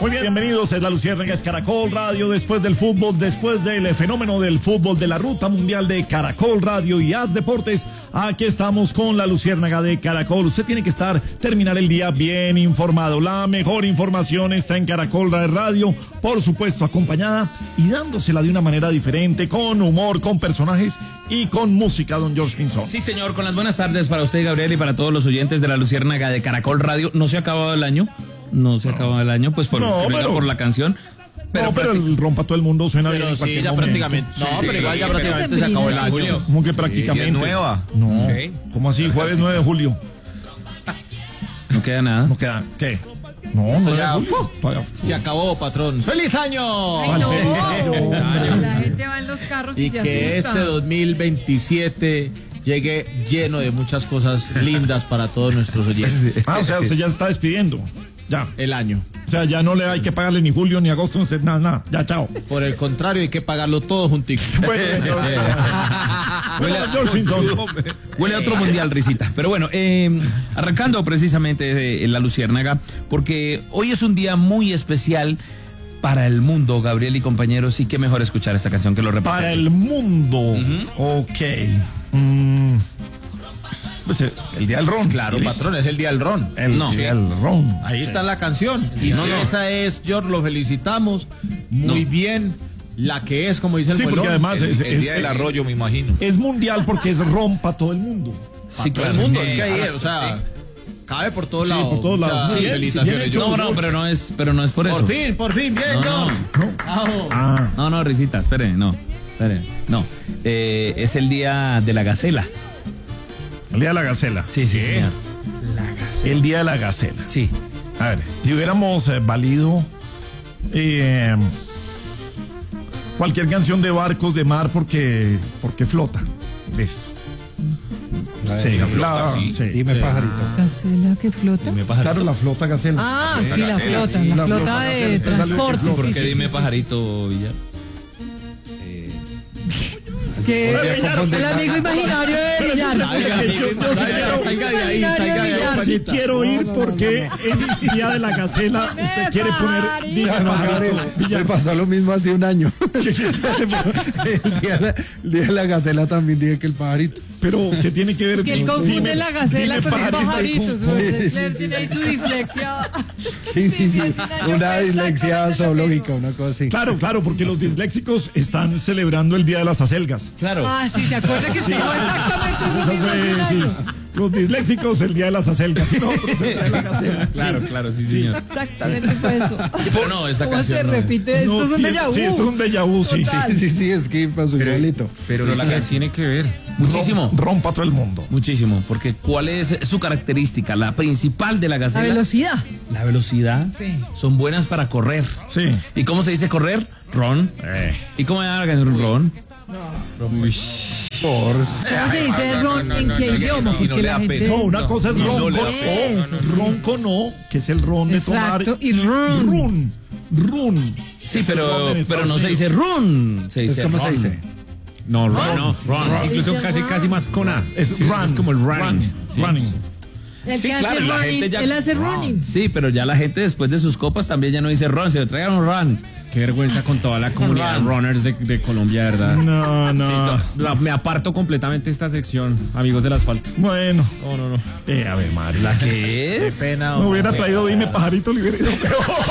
Muy bien, bienvenidos, es la Luciérnaga, es Caracol Radio, después del fútbol, después del fenómeno del fútbol, de la ruta mundial de Caracol Radio y Haz Deportes, aquí estamos con la Luciérnaga de Caracol. Usted tiene que terminar el día bien informado, la mejor información está en Caracol Radio, por supuesto acompañada y dándosela de una manera diferente, con humor, con personajes y con música, don George Pinzón. Sí, señor, con las buenas tardes para usted, Gabriel, y para todos los oyentes de la Luciérnaga de Caracol Radio. No se ha acabado el año. No se acaba el año, pues por la canción. Pero el rompa todo el mundo suena bien. Sí, ya prácticamente. Pero igual ya prácticamente se acabó el año. ¿Cómo que prácticamente? ¿Es nueva? No. Sí. ¿Cómo así? Jueves 9 de julio. No queda nada. No queda. ¿Qué? No ya, julio. Se acabó, patrón. ¡Feliz año! Ay, no. La gente va en los carros y se asusta. Que este 2027 llegue lleno de muchas cosas lindas para todos nuestros oyentes. O sea, usted ya está despidiendo. Ya. El año. O sea, ya no le hay que pagarle ni julio, ni agosto, nada. Ya, chao. Por el contrario, hay que pagarlo todo juntico. Huele a otro mundial, risita. Pero bueno, arrancando precisamente de la Luciérnaga, porque hoy es un día muy especial para el mundo, Gabriel y compañeros, y qué mejor escuchar esta canción que lo representa. Para el mundo. Ok. Pues el día del ron. Claro, patrón, es el día del ron. El día del ron. Ahí está la canción. Y esa es, George, lo felicitamos. Muy bien. La que es, como dice el porque además el día del arroyo, me imagino. Es mundial porque es ron para todo el mundo. Sí, todo el mundo. Es que ahí, o sea, cabe por todos lados. Por todos lados. Sí, felicitaciones. Pero no es por eso. Por fin, bien, No, risita, espere. No. Es el día de la gacela. El día de la gacela. Sí, señor. La gacela. El día de la gacela. Sí. A ver, si hubiéramos valido cualquier canción de barcos de mar porque flota. Listo. Sí. Dime pajarito. ¿Gacela que flota? Claro, la flota gacela. Ah, sí, la flota. La flota de transporte. ¿Por qué dime pajarito, Villar? Que el amigo imaginario de Villar. Yo sí quiero ir porque el día de la gacela usted quiere poner Me pasó lo mismo hace un año. El día de la gacela también dije que el pajarito. Pero ¿qué tiene que ver? Que él confunde la gacela con el pajarito. Tiene ahí su dislexia. Sí. Una dislexia zoológica, una cosa así. Claro, porque los disléxicos están celebrando el día de las acelgas. Claro. Ah, sí, ¿se acuerda que se dijo exactamente eso mismo hace un año? Los disléxicos, el día de las acelgas. Y nosotros el día de la gacela. Claro, sí, señor. Exactamente fue eso. Pero no, esta ¿Cómo canción se no repite? Esto es un déjà vu. Sí, esto es un déjà vu, Sí, es que pasó igualito. Pero la canción tiene que ver. Muchísimo. Rompa todo el mundo. Muchísimo, porque ¿cuál es su característica? La principal de la gacela. La velocidad. La velocidad. Sí. Son buenas para correr. Sí. ¿Y cómo se dice correr? Ron. ¿Y cómo se llama la canción? Ron. ¿Cómo se dice ron en qué idioma? Porque la gente... No, una cosa es ronco no, que es el ron de tomar. Exacto, y run. Run. Sí, pero no se dice run. Se dice ¿Cómo ron. se dice? No, ron. Incluso casi más con A. Es run. Es como el running. Running. El Sí, que claro, hace la running, gente ya... él hace running. Sí, pero ya la gente después de sus copas también ya no dice ron, se le traigan un run. Qué vergüenza con toda la comunidad de runners de Colombia, ¿verdad? No. Me aparto completamente de esta sección, amigos del asfalto. Bueno. No. A ver, Mario. ¿La qué es? Qué pena. Me hubiera traído Dime Pajarito, le hubiera ido peor.